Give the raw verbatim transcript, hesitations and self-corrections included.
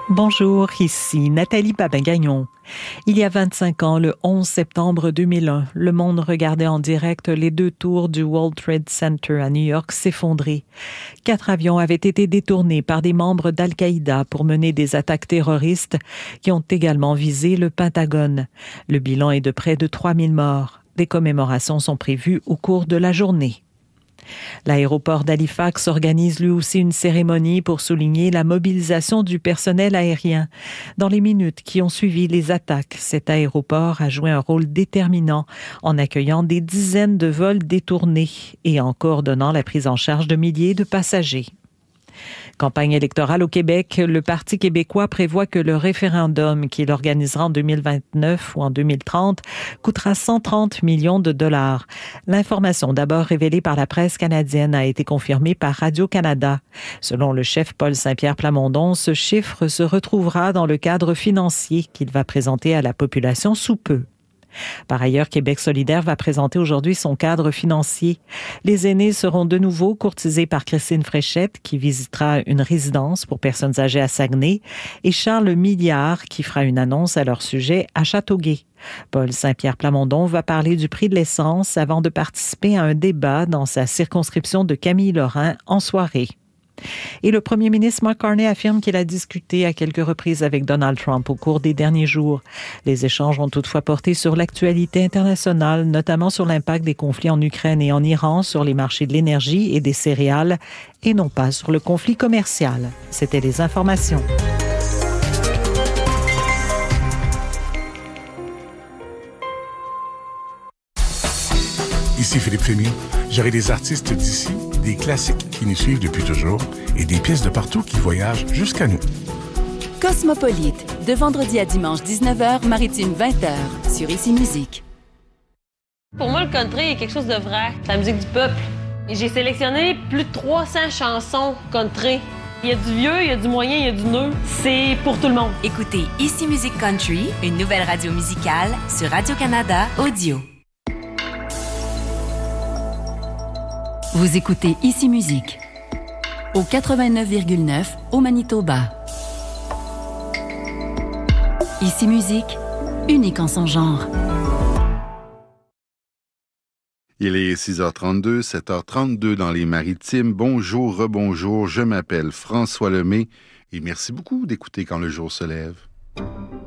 Bonjour, ici Nathalie Babin-Gagnon. Il y a vingt-cinq ans, le onze septembre deux mille un, le monde regardait en direct les deux tours du World Trade Center à New York s'effondrer. Quatre avions avaient été détournés par des membres d'Al-Qaïda pour mener des attaques terroristes qui ont également visé le Pentagone. Le bilan est de près de trois mille morts. Des commémorations sont prévues au cours de la journée. L'aéroport d'Halifax organise lui aussi une cérémonie pour souligner la mobilisation du personnel aérien. Dans les minutes qui ont suivi les attaques, cet aéroport a joué un rôle déterminant en accueillant des dizaines de vols détournés et en coordonnant la prise en charge de milliers de passagers. Campagne électorale au Québec, le Parti québécois prévoit que le référendum qu'il organisera en deux mille vingt-neuf ou en deux mille trente coûtera cent trente millions de dollars. L'information d'abord révélée par la presse canadienne a été confirmée par Radio-Canada. Selon le chef Paul Saint-Pierre Plamondon, ce chiffre se retrouvera dans le cadre financier qu'il va présenter à la population sous peu. Par ailleurs, Québec solidaire va présenter aujourd'hui son cadre financier. Les aînés seront de nouveau courtisés par Christine Fréchette, qui visitera une résidence pour personnes âgées à Saguenay, et Charles Milliard, qui fera une annonce à leur sujet à Châteauguay. Paul Saint-Pierre Plamondon va parler du prix de l'essence avant de participer à un débat dans sa circonscription de Camille-Lorrain en soirée. Et le premier ministre Mark Carney affirme qu'il a discuté à quelques reprises avec Donald Trump au cours des derniers jours. Les échanges ont toutefois porté sur l'actualité internationale, notamment sur l'impact des conflits en Ukraine et en Iran sur les marchés de l'énergie et des céréales, et non pas sur le conflit commercial. C'était les informations. Ici Philippe Fémy. J'aurai des artistes d'ici, des classiques qui nous suivent depuis toujours et des pièces de partout qui voyagent jusqu'à nous. Cosmopolite, de vendredi à dimanche dix-neuf heures, maritime vingt heures, sur Ici Musique. Pour moi, le country est quelque chose de vrai. C'est la musique du peuple. Et j'ai sélectionné plus de trois cents chansons country. Il y a du vieux, il y a du moyen, il y a du neuf. C'est pour tout le monde. Écoutez Ici Musique Country, une nouvelle radio musicale sur Radio-Canada Audio. Vous écoutez Ici Musique au quatre-vingt-neuf virgule neuf au Manitoba. Ici Musique, unique en son genre. Il est six heures trente-deux, sept heures trente-deux dans les Maritimes. Bonjour, rebonjour, je m'appelle François Lemay et merci beaucoup d'écouter Quand le jour se lève.